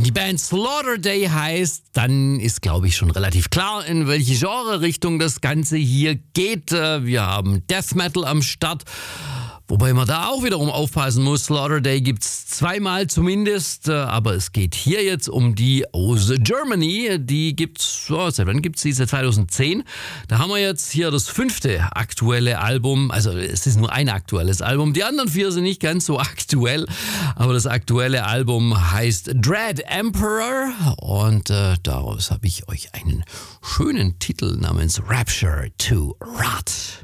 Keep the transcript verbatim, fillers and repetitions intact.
die Band Slaughter Day heißt, dann ist, glaube ich, schon relativ klar, in welche Genre-Richtung das Ganze hier geht. Wir haben Death Metal am Start. Wobei man da auch wiederum aufpassen muss. Slaughter Day gibt's zweimal zumindest, aber es geht hier jetzt um die aus Germany. Die gibt's, oh, seit wann gibt's die? Seit zweitausendzehn. Da haben wir jetzt hier das fünfte aktuelle Album. Also es ist nur ein aktuelles Album. Die anderen vier sind nicht ganz so aktuell, aber das aktuelle Album heißt Dread Emperor und äh, daraus habe ich euch einen schönen Titel namens Rapture to Rot.